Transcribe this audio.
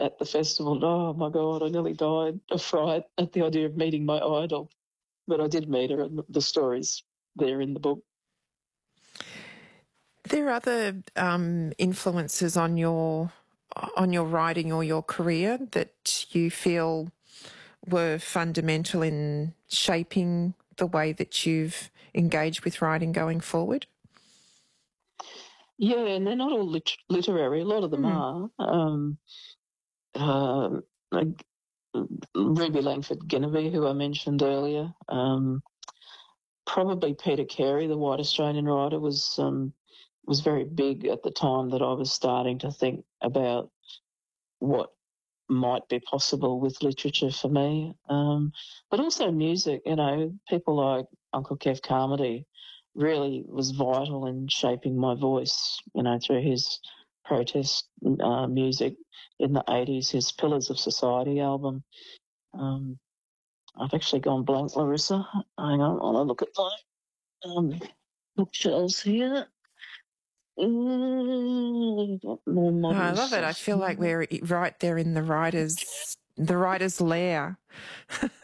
at the festival. And, oh, my God, I nearly died of fright at the idea of meeting my idol. But I did meet her, and the story's there in the book. There are other influences on your writing or your career that you feel were fundamental in shaping the way that you've engaged with writing going forward? Yeah, and they're not all literary. A lot of them are. Like Ruby Langford Genevieve, who I mentioned earlier. Probably Peter Carey, the white Australian writer, was very big at the time that I was starting to think about what might be possible with literature for me. But also music, people like Uncle Kev Carmody really was vital in shaping my voice, through his protest music in the 80s, his Pillars of Society album. I've actually gone blank, Larissa. Hang on, I'll look at my bookshelves here. More modern I love it. I stuff. feel like we're right there in the writer's lair.